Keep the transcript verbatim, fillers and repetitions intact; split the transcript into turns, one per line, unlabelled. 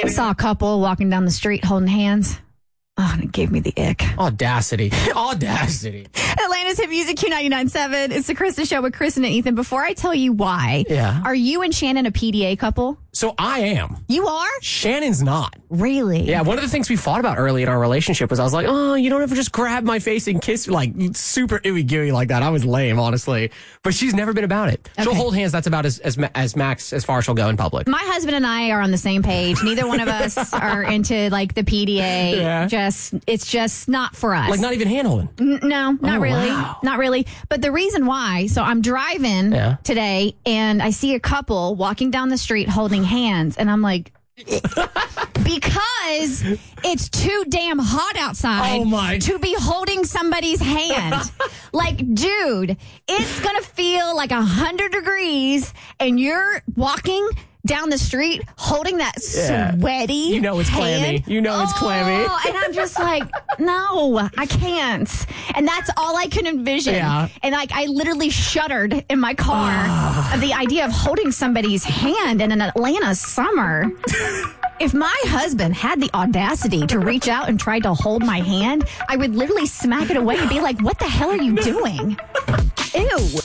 Saw a couple walking down the street holding hands. Oh, and it gave me the ick.
Audacity. Audacity.
Atlanta's Hit Music Q ninety-nine point seven. It's the Kristen Show with Kristen and Ethan. Before I tell you why,
yeah.
Are you and Shannon a P D A couple?
So I am.
You are?
Shannon's not.
Really?
Yeah, one of the things we fought about early in our relationship was I was like, oh, you don't ever just grab my face and kiss, like, super ooey-gooey like that. I was lame, honestly. But she's never been about it. Okay. She'll hold hands. That's about as, as as max, as far as she'll go in public.
My husband and I are on the same page. Neither one of us are into, like, the P D A.
Yeah.
Just, it's just not for us.
Like, not even hand-holding?
N- no, not
oh,
really.
Wow.
Not really. But the reason why, so I'm driving
yeah.
today, and I see a couple walking down the street holding hands, and I'm like, because it's too damn hot outside
oh my.
to be holding somebody's hand. Like, dude, it's going to feel like one hundred degrees, and you're walking down the street holding that
yeah.
sweaty
You know it's
hand.
clammy. You know it's
oh,
clammy.
And I'm just like, no, I can't. And that's all I can envision.
Yeah.
And like, I literally shuddered in my car of the idea of holding somebody's hand in an Atlanta summer. If my husband had the audacity to reach out and try to hold my hand, I would literally smack it away and be like, what the hell are you doing? Ew.